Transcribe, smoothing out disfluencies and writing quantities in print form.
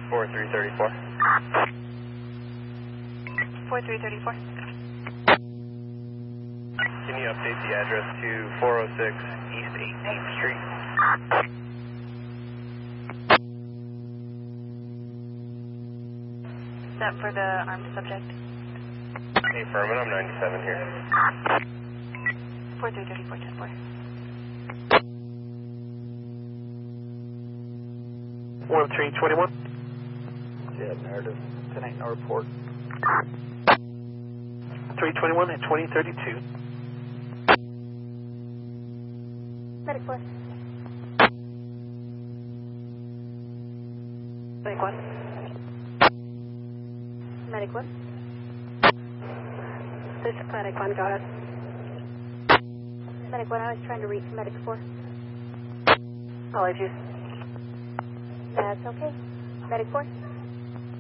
4334. 4334. Can you update the address to 406 East 18th Street? Is that for the armed subject? Hey, Furman, I'm 97 here. 4334, 10-4. 1321. Yeah, narrative. 10-8, no report. 321 at 2032. Medic 4. Medic 1. Medic 1. This is Medic 1, go ahead. Medic 1, I was trying to reach Medic 4. Apologies. That's okay. Medic 4.